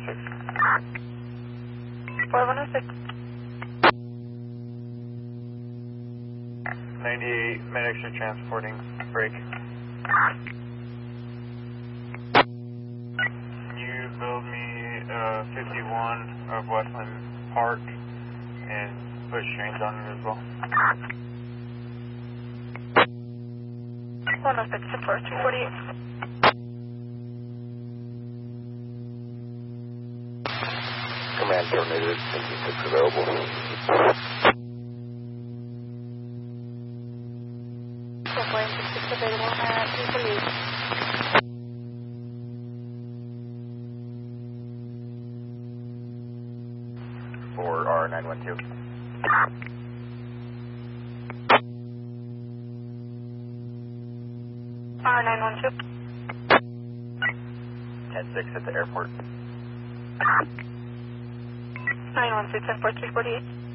4106. 98, mid-extra transporting, break. Can you build me 51 of Westland Park and put strains on it as well? 106, support 248. Command terminated, 56 available. Plane 56 available at Newport. 4R912. R912. 10-6 at the airport. 916 and 4348.